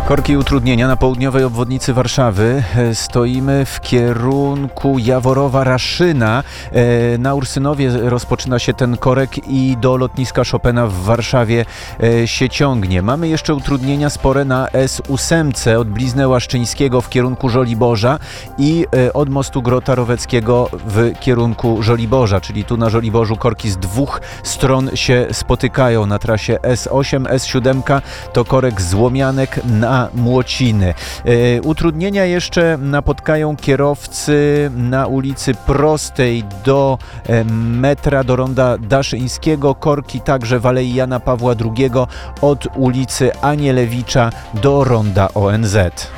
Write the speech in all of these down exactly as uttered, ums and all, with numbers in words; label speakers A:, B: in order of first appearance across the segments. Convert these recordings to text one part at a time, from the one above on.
A: Korki i utrudnienia na południowej obwodnicy Warszawy. Stoimy w kierunku Jaworowa-Raszyna. Na Ursynowie rozpoczyna się ten korek i do lotniska Chopina w Warszawie się ciągnie. Mamy jeszcze utrudnienia spore na S osiem od Blizny Łaszczyńskiego w kierunku Żoliborza i od mostu Grota Roweckiego w kierunku Żoliborza, czyli tu na Żoliborzu korki z dwóch stron się spotykają. Na trasie S osiem, S siedem to korek z Łomianek na Młociny. E, utrudnienia jeszcze napotkają kierowcy na ulicy Prostej do e, metra, do ronda Daszyńskiego. Korki także w Alei Jana Pawła drugiego od ulicy Anielewicza do ronda O N Z.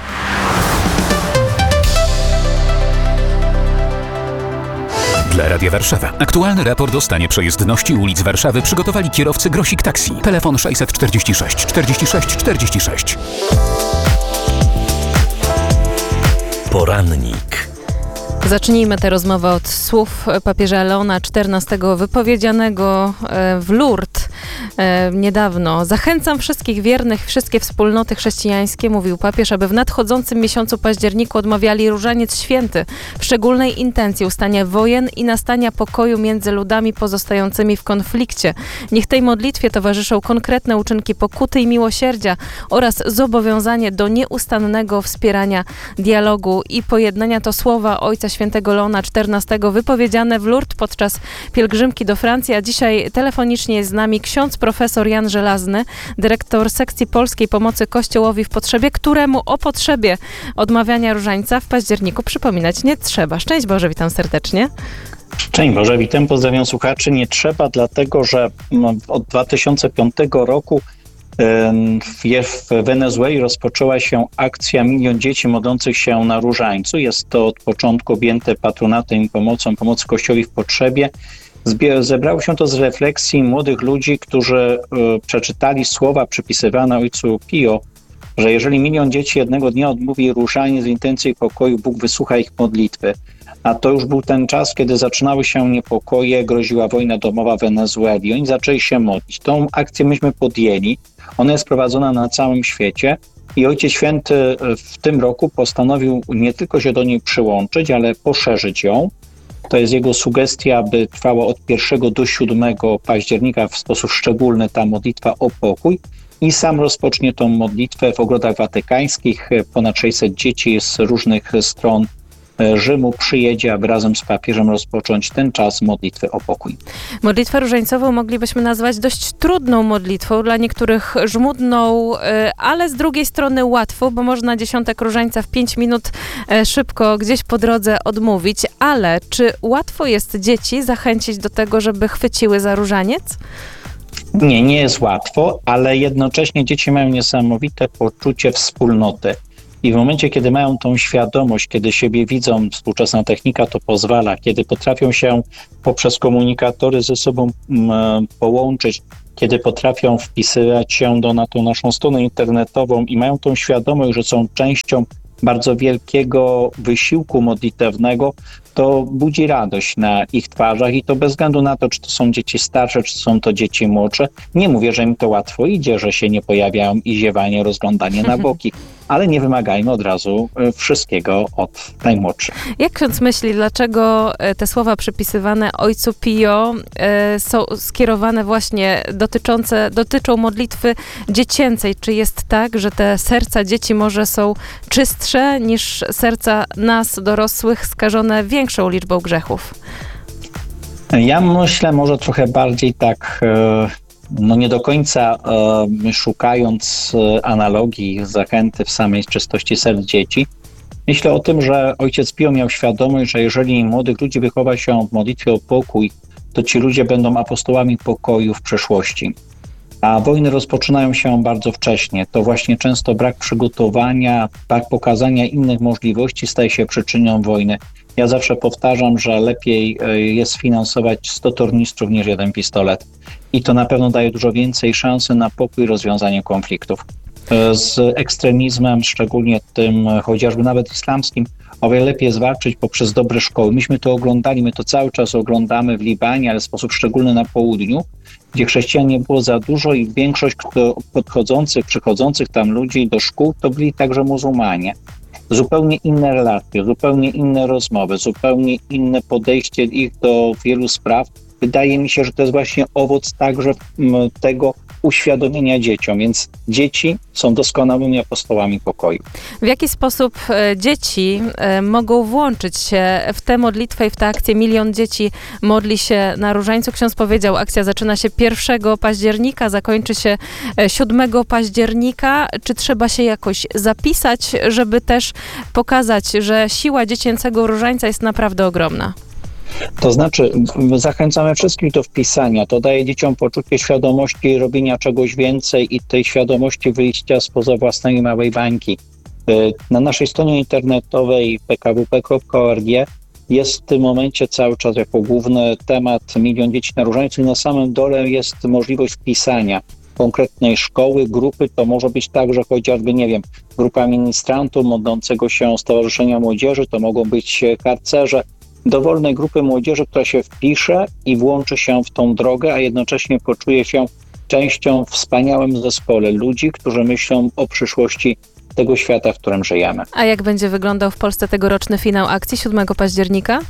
B: Dla Radia Warszawa. Aktualny raport o stanie przejezdności ulic Warszawy przygotowali kierowcy Grosik Taxi. Telefon sześćset czterdzieści sześć czterdzieści sześć czterdzieści sześć. Porannik.
C: Zacznijmy tę rozmowę od słów papieża Leona czternastego wypowiedzianego w Lourdes niedawno. Zachęcam wszystkich wiernych, wszystkie wspólnoty chrześcijańskie, mówił papież, aby w nadchodzącym miesiącu październiku odmawiali Różaniec Święty w szczególnej intencji ustania wojen i nastania pokoju między ludami pozostającymi w konflikcie. Niech tej modlitwie towarzyszą konkretne uczynki pokuty i miłosierdzia oraz zobowiązanie do nieustannego wspierania dialogu i pojednania. To słowa Ojca Świętego Leona czternastego wypowiedziane w Lourdes podczas pielgrzymki do Francji, a dzisiaj telefonicznie jest z nami ksiądz profesor Jan Żelazny, dyrektor sekcji polskiej pomocy Kościołowi w potrzebie, któremu o potrzebie odmawiania różańca w październiku przypominać nie trzeba. Szczęść Boże, witam serdecznie.
D: Szczęść Boże, witam, pozdrawiam słuchaczy. Nie trzeba, dlatego że od dwa tysiące piątego roku w Wenezueli rozpoczęła się akcja Milion Dzieci Modlących się na Różańcu. Jest to od początku objęte patronatem i pomocą, pomocy Kościołowi w potrzebie. Zebrało się to z refleksji młodych ludzi, którzy y, przeczytali słowa przypisywane ojcu Pio, że jeżeli milion dzieci jednego dnia odmówi różaniec z intencji pokoju, Bóg wysłucha ich modlitwy. A to już był ten czas, kiedy zaczynały się niepokoje, groziła wojna domowa w Wenezueli. Oni zaczęli się modlić. Tą akcję myśmy podjęli. Ona jest prowadzona na całym świecie i Ojciec Święty w tym roku postanowił nie tylko się do niej przyłączyć, ale poszerzyć ją. To jest jego sugestia, aby trwała od pierwszego do siódmego października w sposób szczególny ta modlitwa o pokój i sam rozpocznie tą modlitwę w ogrodach watykańskich. Ponad sześćset dzieci z różnych stron Rzymu przyjedzie, aby razem z papieżem rozpocząć ten czas modlitwy o pokój.
C: Modlitwę różańcową moglibyśmy nazwać dość trudną modlitwą, dla niektórych żmudną, ale z drugiej strony łatwą, bo można dziesiątek różańca w pięć minut szybko gdzieś po drodze odmówić. Ale czy łatwo jest dzieci zachęcić do tego, żeby chwyciły za różaniec?
D: Nie, nie jest łatwo, ale jednocześnie dzieci mają niesamowite poczucie wspólnoty. I w momencie, kiedy mają tą świadomość, kiedy siebie widzą, współczesna technika to pozwala, kiedy potrafią się poprzez komunikatory ze sobą m, połączyć, kiedy potrafią wpisywać się do, na tą naszą stronę internetową i mają tą świadomość, że są częścią bardzo wielkiego wysiłku modlitewnego, to budzi radość na ich twarzach i to bez względu na to, czy to są dzieci starsze, czy są to dzieci młodsze. Nie mówię, że im to łatwo idzie, że się nie pojawiają i ziewanie, rozglądanie na boki, ale nie wymagajmy od razu wszystkiego od najmłodszych.
C: Jak ksiądz myśli, dlaczego te słowa przypisywane ojcu Pio e, są skierowane właśnie dotyczące, dotyczą modlitwy dziecięcej? Czy jest tak, że te serca dzieci może są czystsze niż serca nas, dorosłych, skażone większą liczbą grzechów?
D: Ja myślę może trochę bardziej tak, no nie do końca szukając analogii, zachęty w samej czystości serc dzieci. Myślę o tym, że ojciec Pio miał świadomość, że jeżeli młodych ludzi wychowa się w modlitwie o pokój, to ci ludzie będą apostołami pokoju w przyszłości. A wojny rozpoczynają się bardzo wcześnie. To właśnie często brak przygotowania, brak pokazania innych możliwości staje się przyczyną wojny. Ja zawsze powtarzam, że lepiej jest finansować sto tornistrów niż jeden pistolet. I to na pewno daje dużo więcej szansy na pokój i rozwiązanie konfliktów. Z ekstremizmem, szczególnie tym chociażby nawet islamskim, o wiele lepiej jest walczyć poprzez dobre szkoły. Myśmy to oglądali, my to cały czas oglądamy w Libanie, ale w sposób szczególny na południu, gdzie chrześcijan nie było za dużo i większość kto podchodzących, przychodzących tam ludzi do szkół to byli także muzułmanie. Zupełnie inne relacje, zupełnie inne rozmowy, zupełnie inne podejście ich do wielu spraw. Wydaje mi się, że to jest właśnie owoc także tego uświadomienia dzieciom, więc dzieci są doskonałymi apostołami pokoju.
C: W jaki sposób e, dzieci e, mogą włączyć się w tę modlitwę i w tę akcję? Milion dzieci modli się na Różańcu. Ksiądz powiedział, akcja zaczyna się pierwszego października, zakończy się e, siódmego października. Czy trzeba się jakoś zapisać, żeby też pokazać, że siła dziecięcego Różańca jest naprawdę ogromna?
D: To znaczy, zachęcamy wszystkich do wpisania. To daje dzieciom poczucie świadomości robienia czegoś więcej i tej świadomości wyjścia spoza własnej małej bańki. Na naszej stronie internetowej p k w p kropka org jest w tym momencie cały czas jako główny temat Milion Dzieci na Różańcu i na samym dole jest możliwość wpisania konkretnej szkoły, grupy. To może być także chociażby, nie wiem, grupa ministrantów modlącego się Stowarzyszenia Młodzieży, to mogą być harcerze, dowolnej grupy młodzieży, która się wpisze i włączy się w tą drogę, a jednocześnie poczuje się częścią wspaniałym zespole ludzi, którzy myślą o przyszłości tego świata, w którym żyjemy.
C: A jak będzie wyglądał w Polsce tegoroczny finał akcji siódmego października?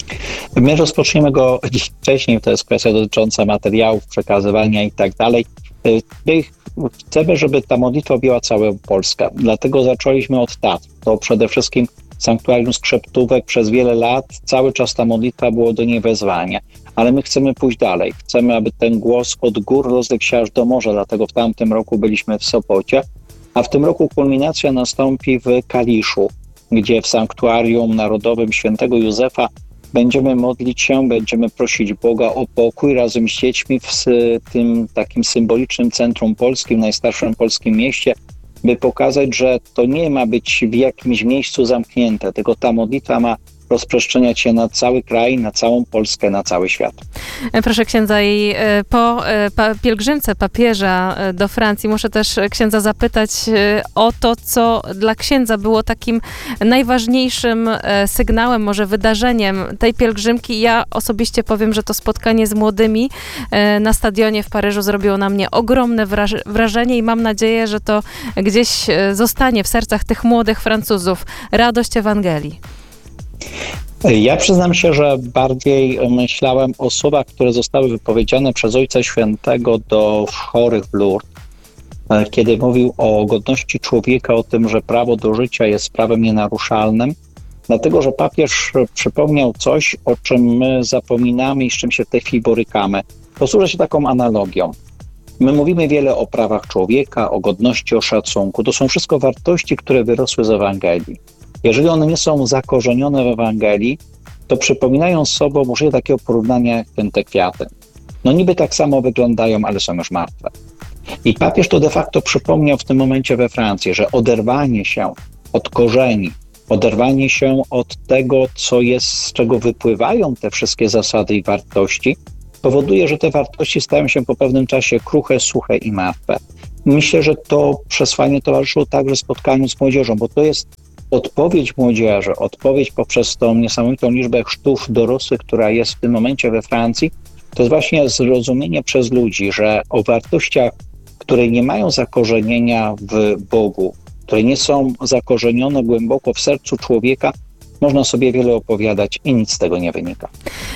D: My rozpoczniemy go dziś wcześniej, to jest kwestia dotycząca materiałów, przekazywania i tak dalej. My chcemy, żeby ta modlitwa objęła całą Polskę, dlatego zaczęliśmy od Tatr. To przede wszystkim Sanktuarium Skrzeptówek przez wiele lat, cały czas ta modlitwa było do niej wezwanie. Ale my chcemy pójść dalej. Chcemy, aby ten głos od gór rozległ się aż do morza, dlatego w tamtym roku byliśmy w Sopocie, a w tym roku kulminacja nastąpi w Kaliszu, gdzie w Sanktuarium Narodowym Świętego Józefa będziemy modlić się, będziemy prosić Boga o pokój razem z dziećmi w tym takim symbolicznym centrum polskim, najstarszym polskim mieście, by pokazać, że to nie ma być w jakimś miejscu zamknięte, tylko ta modlitwa ma rozprzestrzeniać się na cały kraj, na całą Polskę, na cały świat.
C: Proszę księdza, i po pa, pielgrzymce papieża do Francji muszę też księdza zapytać o to, co dla księdza było takim najważniejszym sygnałem, może wydarzeniem tej pielgrzymki. Ja osobiście powiem, że to spotkanie z młodymi na stadionie w Paryżu zrobiło na mnie ogromne wrażenie i mam nadzieję, że to gdzieś zostanie w sercach tych młodych Francuzów. Radość Ewangelii.
D: Ja przyznam się, że bardziej myślałem o słowach, które zostały wypowiedziane przez Ojca Świętego do chorych w Lourdes, kiedy mówił o godności człowieka, o tym, że prawo do życia jest prawem nienaruszalnym, dlatego że papież przypomniał coś, o czym my zapominamy i z czym się w tej chwili borykamy. Posłużę się taką analogią. My mówimy wiele o prawach człowieka, o godności, o szacunku. To są wszystko wartości, które wyrosły z Ewangelii. Jeżeli one nie są zakorzenione w Ewangelii, to przypominają sobą, użyję takiego porównania jak ten te kwiaty. No niby tak samo wyglądają, ale są już martwe. I papież to de facto przypomniał w tym momencie we Francji, że oderwanie się od korzeni, oderwanie się od tego, co jest, z czego wypływają te wszystkie zasady i wartości, powoduje, że te wartości stają się po pewnym czasie kruche, suche i martwe. Myślę, że to przesłanie towarzyszyło także spotkaniu z młodzieżą, bo to jest odpowiedź młodzieży, odpowiedź poprzez tą niesamowitą liczbę chrztów dorosłych, która jest w tym momencie we Francji, to jest właśnie zrozumienie przez ludzi, że o wartościach, które nie mają zakorzenienia w Bogu, które nie są zakorzenione głęboko w sercu człowieka, można sobie wiele opowiadać i nic z tego nie wynika.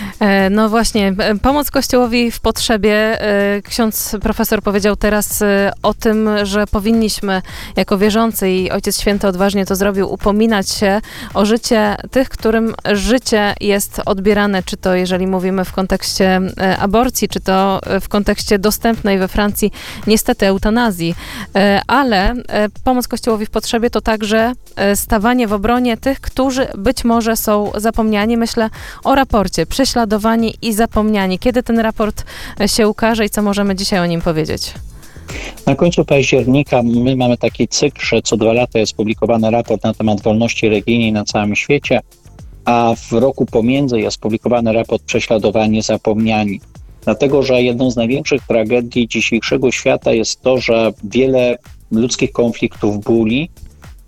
C: No właśnie, pomoc Kościołowi w potrzebie. Ksiądz profesor powiedział teraz o tym, że powinniśmy jako wierzący, i Ojciec Święty odważnie to zrobił, upominać się o życie tych, którym życie jest odbierane, czy to jeżeli mówimy w kontekście aborcji, czy to w kontekście dostępnej we Francji niestety eutanazji. Ale pomoc Kościołowi w potrzebie to także stawanie w obronie tych, którzy być może są zapomniani. Myślę o raporcie Prześladowani i zapomniani. Kiedy ten raport się ukaże i co możemy dzisiaj o nim powiedzieć?
D: Na końcu października my mamy taki cykl, że co dwa lata jest publikowany raport na temat wolności religijnej na całym świecie, a w roku pomiędzy jest publikowany raport Prześladowani, zapomniani. Dlatego, że jedną z największych tragedii dzisiejszego świata jest to, że wiele ludzkich konfliktów bóli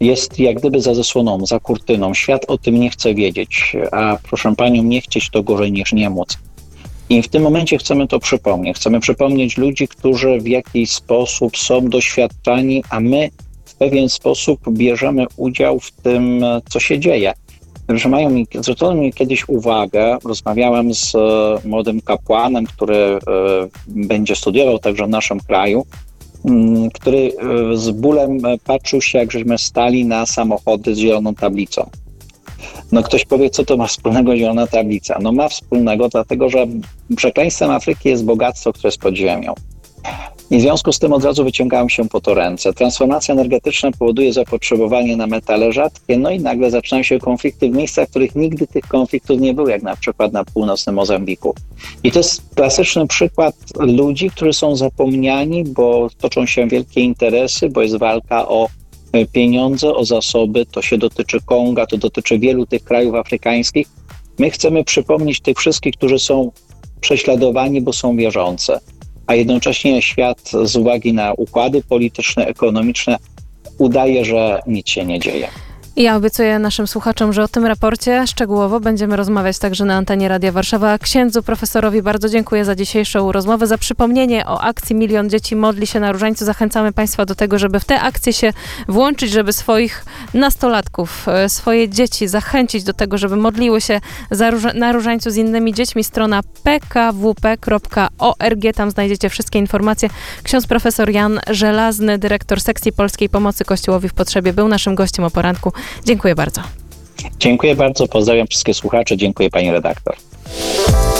D: jest jak gdyby za zasłoną, za kurtyną. Świat o tym nie chce wiedzieć, a proszę panią, nie chcieć to gorzej niż nie móc. I w tym momencie chcemy to przypomnieć. Chcemy przypomnieć ludzi, którzy w jakiś sposób są doświadczani, a my w pewien sposób bierzemy udział w tym, co się dzieje. Że mają mi, zwrócono mi kiedyś uwagę, rozmawiałem z młodym kapłanem, który e, będzie studiował także w naszym kraju, m, który e, z bólem patrzył się, jak żeśmy stali na samochody z zieloną tablicą. No ktoś powie, co to ma wspólnego zielona tablica? No ma wspólnego, dlatego że przekleństwem Afryki jest bogactwo, które jest pod ziemią. I w związku z tym od razu wyciągałem się po to ręce. Transformacja energetyczna powoduje zapotrzebowanie na metale rzadkie, no i nagle zaczynają się konflikty w miejscach, w których nigdy tych konfliktów nie było, jak na przykład na północnym Mozambiku. I to jest klasyczny przykład ludzi, którzy są zapomniani, bo toczą się wielkie interesy, bo jest walka o pieniądze, o zasoby, to się dotyczy Konga, to dotyczy wielu tych krajów afrykańskich. My chcemy przypomnieć tych wszystkich, którzy są prześladowani, bo są wierzący, a jednocześnie świat z uwagi na układy polityczne, ekonomiczne udaje, że nic się nie dzieje.
C: I ja obiecuję naszym słuchaczom, że o tym raporcie szczegółowo będziemy rozmawiać także na antenie Radia Warszawa. Księdzu profesorowi bardzo dziękuję za dzisiejszą rozmowę, za przypomnienie o akcji Milion Dzieci Modli się na Różańcu. Zachęcamy Państwa do tego, żeby w tę akcję się włączyć, żeby swoich nastolatków, swoje dzieci zachęcić do tego, żeby modliły się za róż- na Różańcu z innymi dziećmi. Strona p k w p kropka org, tam znajdziecie wszystkie informacje. Ksiądz profesor Jan Żelazny, dyrektor sekcji Polskiej Pomocy Kościołowi w Potrzebie, był naszym gościem o poranku. Dziękuję bardzo.
D: Dziękuję bardzo, pozdrawiam wszystkich słuchaczy, dziękuję pani redaktor.